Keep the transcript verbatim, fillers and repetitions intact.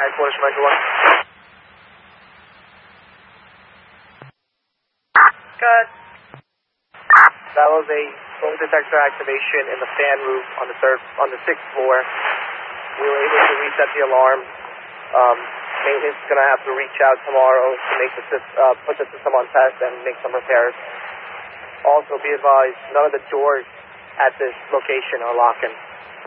headquarters from Metro one. Good. That was a smoke detector activation in the fan roof on the third, on the sixth floor. We were able to reset the alarm. Um, maintenance is going to have to reach out tomorrow to make the uh, put the system on test and make some repairs. Also, be advised, none of the doors at this location are locking.